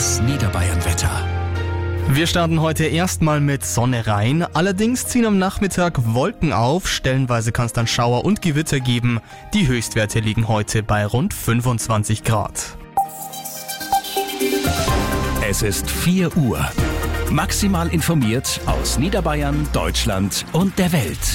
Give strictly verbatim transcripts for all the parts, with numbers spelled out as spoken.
Das Niederbayern-Wetter. Wir starten heute erstmal mit Sonne rein. Allerdings ziehen am Nachmittag Wolken auf. Stellenweise kann es dann Schauer und Gewitter geben. Die Höchstwerte liegen heute bei rund fünfundzwanzig Grad. Es ist vier Uhr. Maximal informiert aus Niederbayern, Deutschland und der Welt.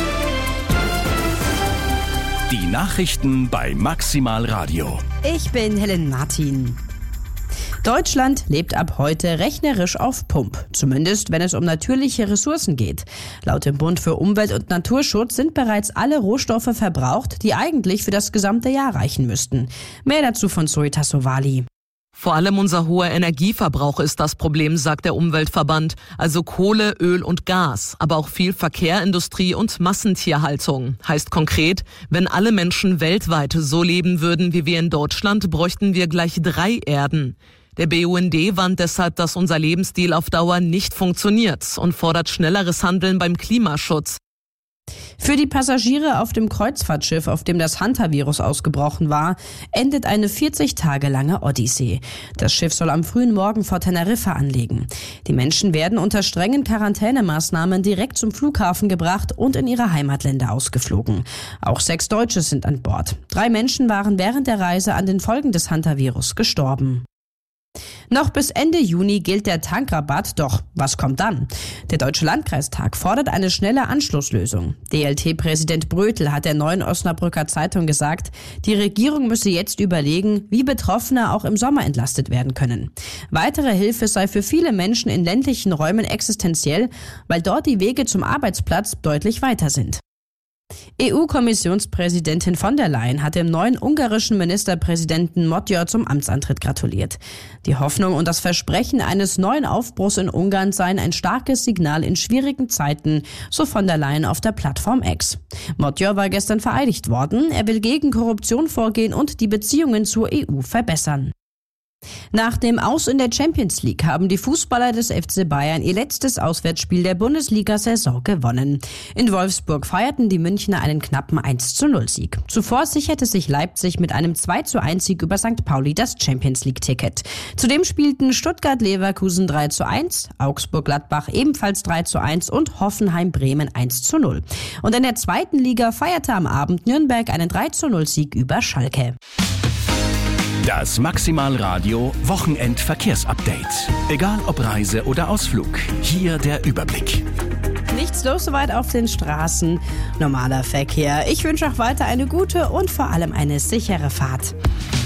Die Nachrichten bei Maximal Radio. Ich bin Helen Martin. Deutschland lebt ab heute rechnerisch auf Pump, zumindest wenn es um natürliche Ressourcen geht. Laut dem Bund für Umwelt- und Naturschutz sind bereits alle Rohstoffe verbraucht, die eigentlich für das gesamte Jahr reichen müssten. Mehr dazu von Zoe Tassovali. Vor allem unser hoher Energieverbrauch ist das Problem, sagt der Umweltverband. Also Kohle, Öl und Gas, aber auch viel Verkehr, Industrie und Massentierhaltung. Heißt konkret, wenn alle Menschen weltweit so leben würden wie wir in Deutschland, bräuchten wir gleich drei Erden. Der B U N D warnt deshalb, dass unser Lebensstil auf Dauer nicht funktioniert und fordert schnelleres Handeln beim Klimaschutz. Für die Passagiere auf dem Kreuzfahrtschiff, auf dem das Hantavirus ausgebrochen war, endet eine vierzig Tage lange Odyssee. Das Schiff soll am frühen Morgen vor Teneriffa anlegen. Die Menschen werden unter strengen Quarantänemaßnahmen direkt zum Flughafen gebracht und in ihre Heimatländer ausgeflogen. Auch sechs Deutsche sind an Bord. Drei Menschen waren während der Reise an den Folgen des Hantavirus gestorben. Noch bis Ende Juni gilt der Tankrabatt, doch was kommt dann? Der Deutsche Landkreistag fordert eine schnelle Anschlusslösung. D L T-Präsident Brötel hat der Neuen Osnabrücker Zeitung gesagt, die Regierung müsse jetzt überlegen, wie Betroffene auch im Sommer entlastet werden können. Weitere Hilfe sei für viele Menschen in ländlichen Räumen existenziell, weil dort die Wege zum Arbeitsplatz deutlich weiter sind. E U-Kommissionspräsidentin von der Leyen hat dem neuen ungarischen Ministerpräsidenten Magyar zum Amtsantritt gratuliert. Die Hoffnung und das Versprechen eines neuen Aufbruchs in Ungarn seien ein starkes Signal in schwierigen Zeiten, so von der Leyen auf der Plattform X. Magyar war gestern vereidigt worden. Er will gegen Korruption vorgehen und die Beziehungen zur E U verbessern. Nach dem Aus in der Champions League haben die Fußballer des F C Bayern ihr letztes Auswärtsspiel der Bundesliga-Saison gewonnen. In Wolfsburg feierten die Münchner einen knappen eins zu null Sieg. Zuvor sicherte sich Leipzig mit einem zwei zu eins Sieg über Sankt Pauli das Champions League-Ticket. Zudem spielten Stuttgart-Leverkusen drei zu eins, Augsburg-Gladbach ebenfalls drei zu eins und Hoffenheim-Bremen eins zu null. Und in der zweiten Liga feierte am Abend Nürnberg einen drei zu null Sieg über Schalke. Das Maximal Radio Wochenend-Verkehrsupdate. Egal ob Reise oder Ausflug, hier der Überblick. Nichts los soweit auf den Straßen. Normaler Verkehr. Ich wünsche auch weiter eine gute und vor allem eine sichere Fahrt.